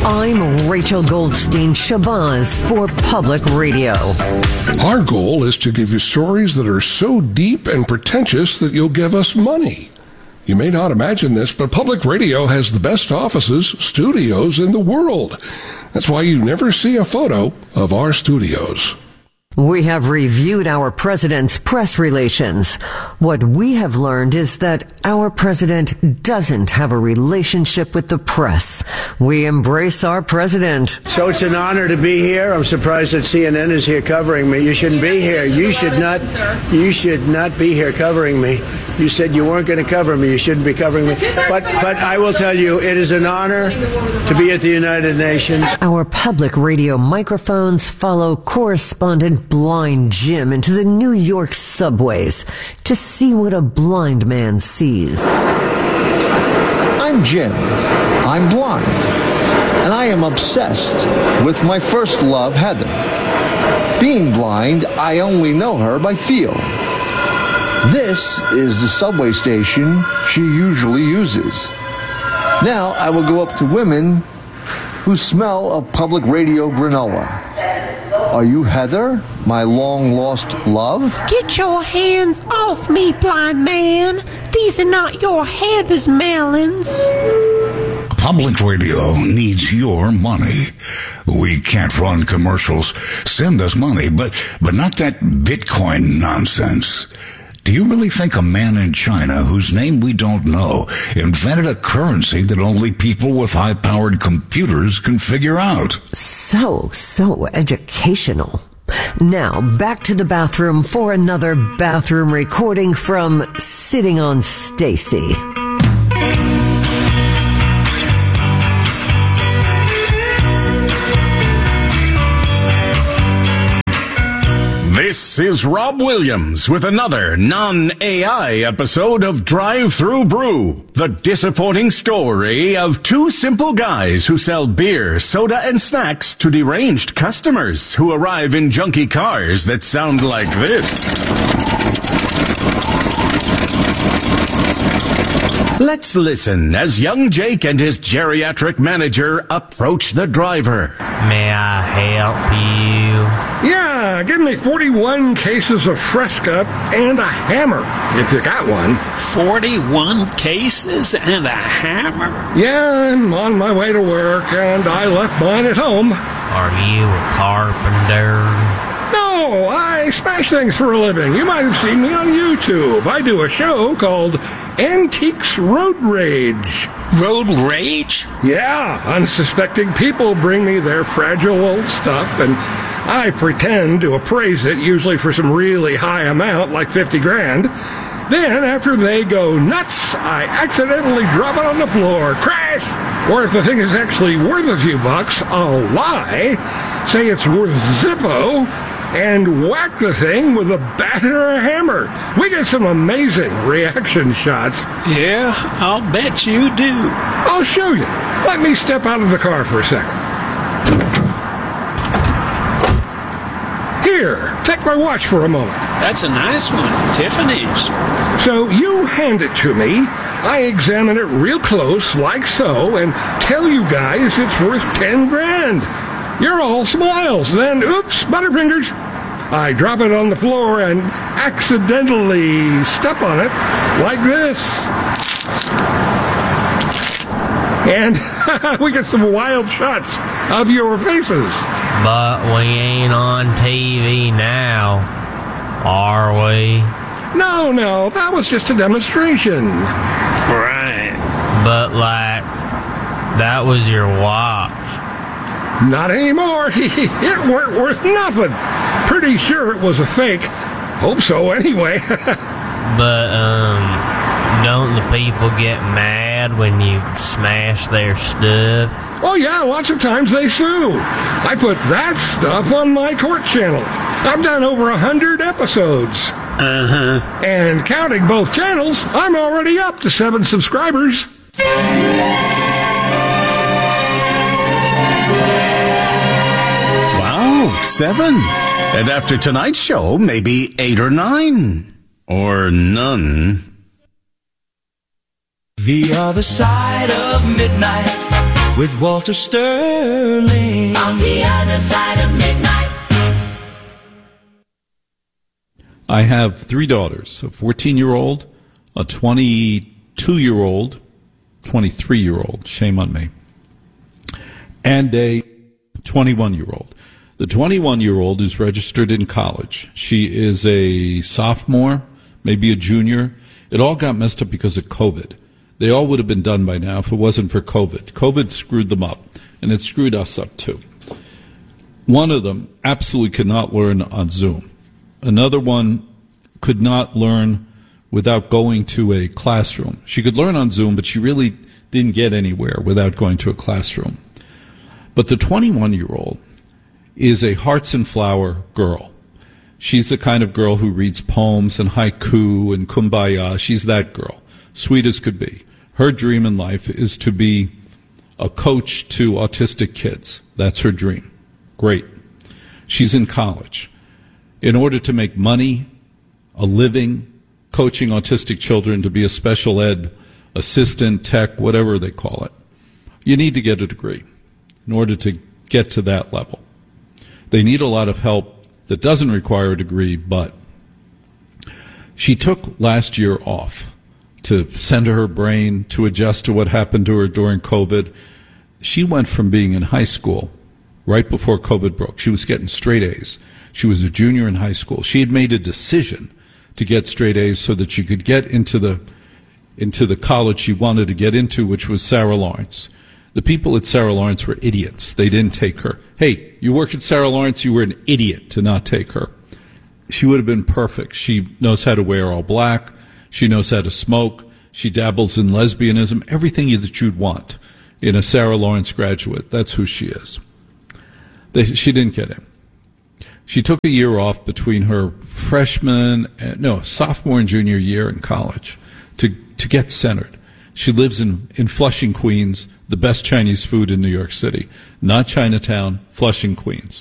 I'm Rachel Goldstein Shabazz for Public Radio. Our goal is to give you stories that are so deep and pretentious that you'll give us money. You may not imagine this, but Public Radio has the best offices, studios in the world. That's why you never see a photo of our studios. We have reviewed our president's press relations. What we have learned is that our president doesn't have a relationship with the press. We embrace our president. So it's an honor to be here. I'm surprised that CNN is here covering me. You shouldn't be here. You should not be here covering me. You said you weren't going to cover me. You shouldn't be covering me. But I will tell you, it is an honor to be at the United Nations. Our Public Radio microphones follow correspondent Blind Jim into the New York subways to see what a blind man sees. I'm Jim. I'm blind. And I am obsessed with my first love, Heather. Being blind, I only know her by feel. This is the subway station she usually uses. Now I will go up to women who smell of Public Radio granola. Are you Heather, my long-lost love? Get your hands off me, blind man. These are not your Heather's melons. Public Radio needs your money. We can't run commercials. Send us money, but not that Bitcoin nonsense. Do you really think a man in China, whose name we don't know, invented a currency that only people with high-powered computers can figure out? So educational. Now, back to the bathroom for another bathroom recording from Sitting on Stacy. This is Rob Williams with another non-AI episode of Drive-Thru Brew, the disappointing story of two simple guys who sell beer, soda, and snacks to deranged customers who arrive in junky cars that sound like this. Let's listen as young Jake and his geriatric manager approach the driver. May I help you? Yeah, give me 41 cases of Fresca and a hammer, if you got one. 41 cases and a hammer? Yeah, I'm on my way to work, and I left mine at home. Are you a carpenter? No, I smash things for a living. You might have seen me on YouTube. I do a show called Antiques Road Rage. Road Rage? Yeah, unsuspecting people bring me their fragile old stuff, and I pretend to appraise it, usually for some really high amount, like 50 grand. Then, after they go nuts, I accidentally drop it on the floor. Crash! Or if the thing is actually worth a few bucks, I'll lie, say it's worth Zippo, and whack the thing with a bat or a hammer. We get some amazing reaction shots. Yeah, I'll bet you do. I'll show you. Let me step out of the car for a second. Here, take my watch for a moment. That's a nice one, Tiffany's. So you hand it to me, I examine it real close, like so, and tell you guys it's worth 10 grand. You're all smiles. Then, oops, butterfingers. I drop it on the floor and accidentally step on it like this. And we get some wild shots of your faces. But we ain't on TV now, are we? No, that was just a demonstration. Right. But, that was your watch. Not anymore. It weren't worth nothing. Pretty sure it was a fake. Hope so, anyway. But, don't the people get mad when you smash their stuff? Oh, yeah, lots of times they sue. I put that stuff on my court channel. I've done over 100 episodes. Uh-huh. And counting both channels, I'm already up to 7 subscribers. Wow, 7. And after tonight's show, maybe 8 or 9. Or none. The other side of midnight with Walter Sterling. On the other side of midnight. I have 3 daughters, a 14-year-old, a 22-year-old, 23-year-old, shame on me, and a 21-year-old. The 21-year-old is registered in college. She is a sophomore, maybe a junior. It all got messed up because of COVID. They all would have been done by now if it wasn't for COVID. COVID screwed them up, and it screwed us up too. One of them absolutely could not learn on Zoom. Another one could not learn without going to a classroom. She could learn on Zoom, but she really didn't get anywhere without going to a classroom. But the 21-year-old is a hearts and flower girl. She's the kind of girl who reads poems and haiku and kumbaya. She's that girl, sweet as could be. Her dream in life is to be a coach to autistic kids. That's her dream. Great. She's in college. In order to make money, a living, coaching autistic children to be a special ed assistant, tech, whatever they call it, you need to get a degree in order to get to that level. They need a lot of help that doesn't require a degree, but she took last year off to center her brain, to adjust to what happened to her during COVID. She went from being in high school right before COVID broke. She was getting straight A's. She was a junior in high school. She had made a decision to get straight A's so that she could get into the college she wanted to get into, which was Sarah Lawrence. The people at Sarah Lawrence were idiots. They didn't take her. Hey, you work at Sarah Lawrence, you were an idiot to not take her. She would have been perfect. She knows how to wear all black. She knows how to smoke. She dabbles in lesbianism, everything that you'd want in a Sarah Lawrence graduate. That's who she is. She didn't get in. She took a year off between her sophomore and junior year in college to get centered. She lives in Flushing, Queens, the best Chinese food in New York City. Not Chinatown, Flushing, Queens.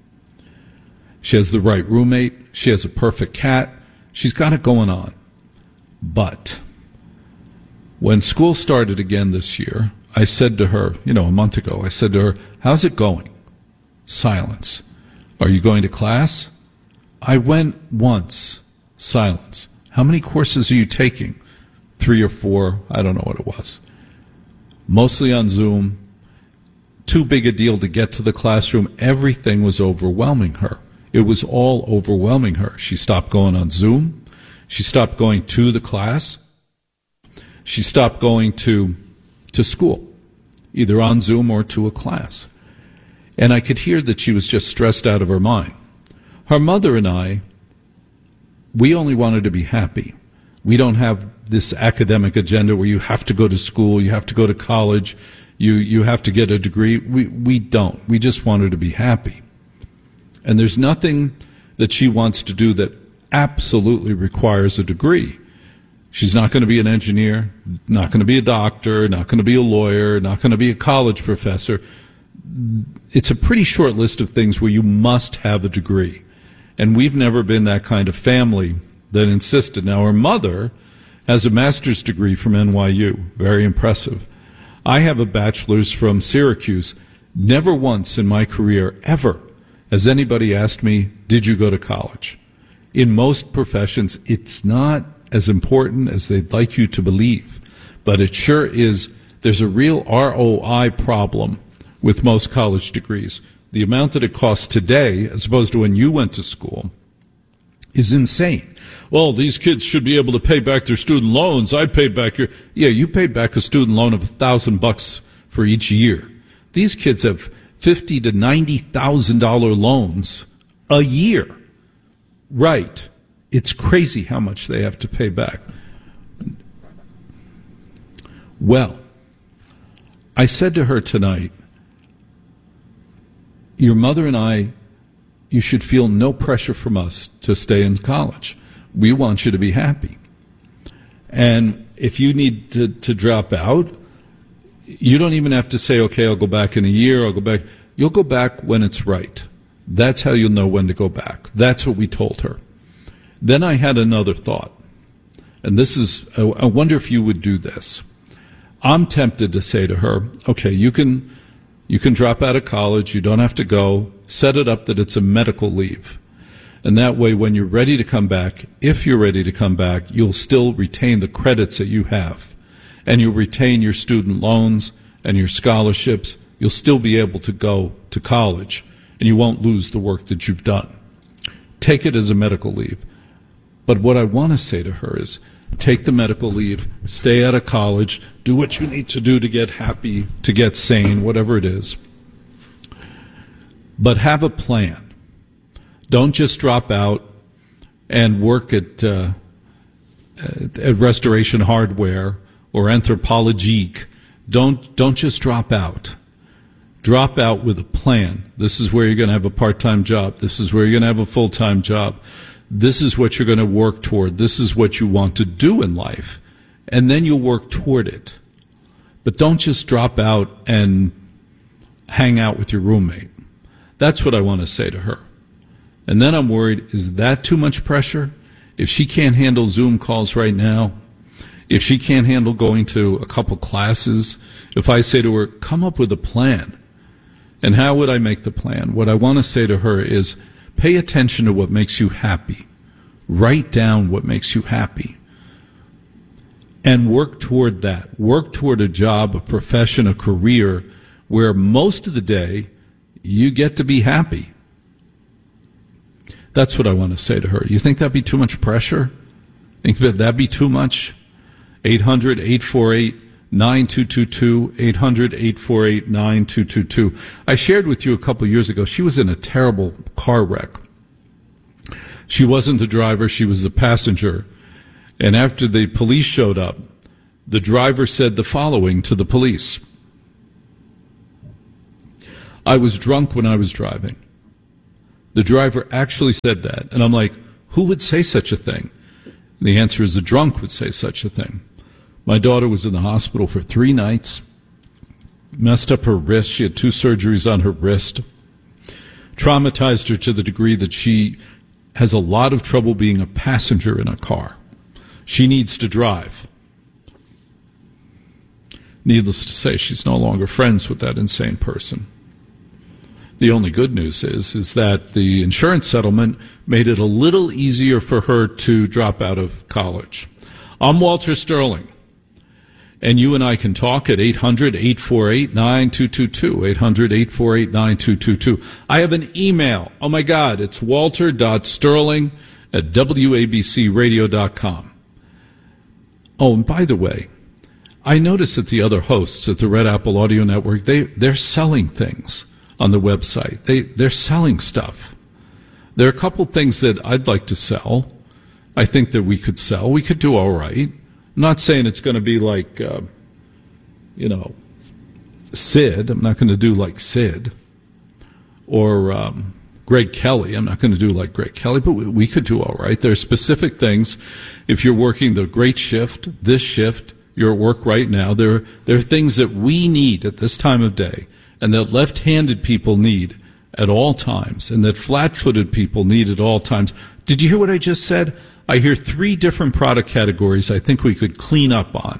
She has the right roommate. She has a perfect cat. She's got it going on. But when school started again this year, I said to her, a month ago, I said to her, how's it going? Silence. Are you going to class? I went once. Silence. How many courses are you taking? 3 or 4. I don't know what it was. Mostly on Zoom. Too big a deal to get to the classroom. Everything was overwhelming her. It was all overwhelming her. She stopped going on Zoom. She stopped going to the class. She stopped going to school, either on Zoom or to a class. And I could hear that she was just stressed out of her mind. Her mother and I, we only wanted to be happy. We don't have this academic agenda where you have to go to school, you have to go to college, you have to get a degree. We don't. We just want her to be happy. And there's nothing that she wants to do that absolutely requires a degree. She's not going to be an engineer, not going to be a doctor, not going to be a lawyer, not going to be a college professor. It's a pretty short list of things where you must have a degree. And we've never been that kind of family that insisted. Now, her mother has a master's degree from NYU. Very impressive. I have a bachelor's from Syracuse. Never once in my career, ever, has anybody asked me, did you go to college? In most professions, it's not as important as they'd like you to believe. But it sure is. There's a real ROI problem with most college degrees. The amount that it costs today, as opposed to when you went to school, is insane. Well, these kids should be able to pay back their student loans. I paid back you paid back a student loan of $1,000 for each year. These kids have $50,000 to $90,000 loans a year. Right. It's crazy how much they have to pay back. Well, I said to her tonight, your mother and I, you should feel no pressure from us to stay in college. We want you to be happy. And if you need to drop out, you don't even have to say, okay, I'll go back in a year, I'll go back. You'll go back when it's right. That's how you'll know when to go back. That's what we told her. Then I had another thought. And this is, I wonder if you would do this. I'm tempted to say to her, okay, you can drop out of college. You don't have to go. Set it up that it's a medical leave. And that way, when you're ready to come back, if you're ready to come back, you'll still retain the credits that you have. And you'll retain your student loans and your scholarships. You'll still be able to go to college. And you won't lose the work that you've done. Take it as a medical leave. But what I want to say to her is, take the medical leave, stay out of college, do what you need to do to get happy, to get sane, whatever it is. But have a plan. Don't just drop out and work at Restoration Hardware or Anthropologique. Don't just drop out. Drop out with a plan. This is where you're going to have a part-time job. This is where you're going to have a full-time job. This is what you're going to work toward. This is what you want to do in life. And then you'll work toward it. But don't just drop out and hang out with your roommate. That's what I want to say to her. And then I'm worried, is that too much pressure? If she can't handle Zoom calls right now, if she can't handle going to a couple classes, if I say to her, come up with a plan. And how would I make the plan? What I want to say to her is, pay attention to what makes you happy. Write down what makes you happy. And work toward that. Work toward a job, a profession, a career where most of the day you get to be happy. That's what I want to say to her. You think that'd be too much pressure? Think that'd be too much? 800-848-9222, 800-848-9222. I shared with you a couple years ago, she was in a terrible car wreck. She wasn't the driver, she was the passenger. And after the police showed up, the driver said the following to the police. I was drunk when I was driving. The driver actually said that. And I'm like, who would say such a thing? And the answer is a drunk would say such a thing. My daughter was in the hospital for 3 nights, messed up her wrist. She had 2 surgeries on her wrist, traumatized her to the degree that she has a lot of trouble being a passenger in a car. She needs to drive. Needless to say, she's no longer friends with that insane person. The only good news is that the insurance settlement made it a little easier for her to drop out of college. I'm Walter Sterling, and you and I can talk at 800-848-9222, 800-848-9222. I have an email. Oh, my God, it's walter.sterling@wabcradio.com. Oh, and by the way, I noticed that the other hosts at the Red Apple Audio Network, they're selling things on the website. They're selling stuff. There are a couple things that I'd like to sell. I think that we could sell. We could do all right. I'm not saying it's going to be like, Sid. I'm not going to do like Sid. Or Greg Kelly. I'm not going to do like Greg Kelly, but we could do all right. There are specific things. If you're working the great shift, this shift, you're at work right now, there are things that we need at this time of day, and that left-handed people need at all times, and that flat-footed people need at all times. Did you hear what I just said? I hear 3 different product categories I think we could clean up on.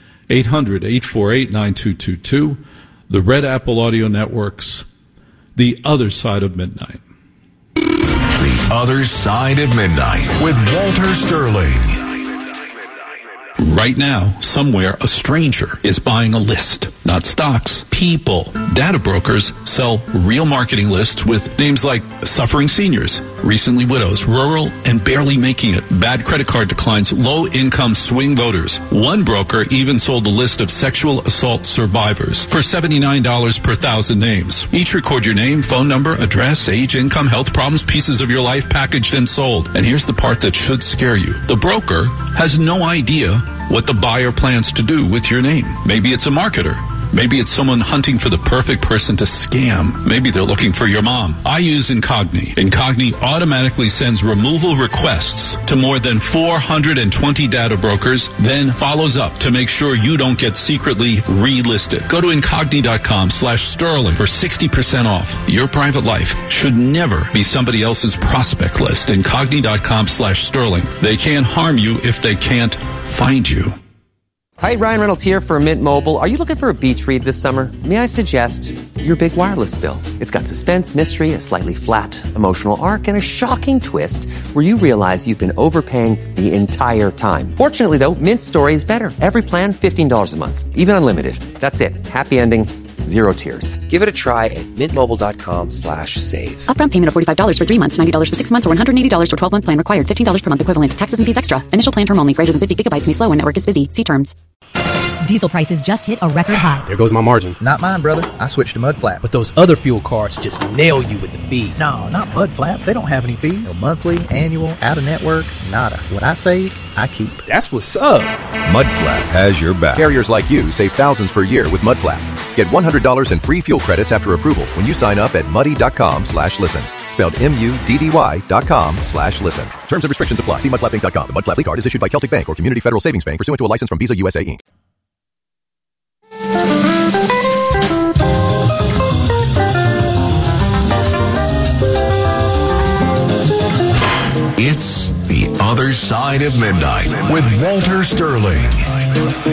800-848-9222, the Red Apple Audio Networks, The Other Side of Midnight. The Other Side of Midnight with Walter Sterling. Right now, somewhere, a stranger is buying a list, not stocks, people. Data brokers sell real marketing lists with names like suffering seniors, recently widows, rural and barely making it, bad credit card declines, low-income swing voters. One broker even sold a list of sexual assault survivors for $79 per 1,000 names. Each record your name, phone number, address, age, income, health problems, pieces of your life packaged and sold. And here's the part that should scare you. The broker has no idea what the buyer plans to do with your name. Maybe it's a marketer. Maybe it's someone hunting for the perfect person to scam. Maybe they're looking for your mom. I use Incogni. Incogni automatically sends removal requests to more than 420 data brokers, then follows up to make sure you don't get secretly relisted. Go to Incogni.com/Sterling for 60% off. Your private life should never be somebody else's prospect list. Incogni.com/Sterling. They can't harm you if they can't find you. Hi, Ryan Reynolds here for Mint Mobile. Are you looking for a beach read this summer? May I suggest your big wireless bill? It's got suspense, mystery, a slightly flat emotional arc, and a shocking twist where you realize you've been overpaying the entire time. Fortunately, though, Mint's story is better. Every plan, $15 a month. Even unlimited. That's it. Happy ending. Zero tears. Give it a try at mintmobile.com/save. Upfront payment of $45 for 3 months, $90 for 6 months, or $180 for 12-month plan required. $15 per month equivalent. Taxes and fees extra. Initial plan term only. Greater than 50 gigabytes may slow when network is busy. See terms. Diesel prices just hit a record high. There goes my margin. Not mine, brother. I switched to Mudflap. But those other fuel cards just nail you with the fees. No, not Mudflap. They don't have any fees. No monthly, annual, out-of-network, nada. What I save, I keep. That's what's up. Mudflap has your back. Carriers like you save thousands per year with Mudflap. Get $100 in free fuel credits after approval when you sign up at muddy.com/listen. Spelled MUDDY.com/listen. Terms and restrictions apply. See mudflapinc.com. The Mudflap card is issued by Celtic Bank or Community Federal Savings Bank pursuant to a license from Visa USA Inc. It's The Other Side of Midnight with Walter Sterling.